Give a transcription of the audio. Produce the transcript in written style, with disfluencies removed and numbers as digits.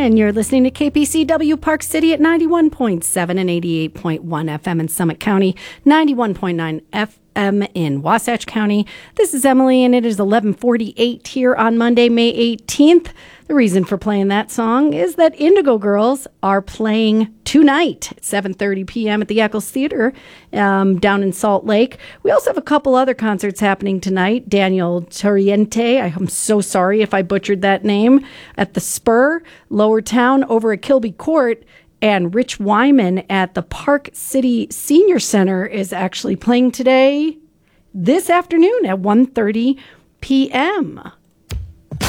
and you're listening to KPCW Park City at 91.7 and 88.1 FM in Summit County, 91.9 FM in Wasatch County. This is Emily, and it is 11:48 here on Monday, May 18th. The reason for playing that song is that Indigo Girls are playing tonight at 7:30 p.m. at the Eccles Theater down in Salt Lake. We also have a couple other concerts happening tonight. Daniel Torriente, I'm so sorry if I butchered that name, at the Spur, Lower Town over at Kilby Court. And Rich Wyman at the Park City Senior Center is actually playing today, this afternoon at 1:30 p.m.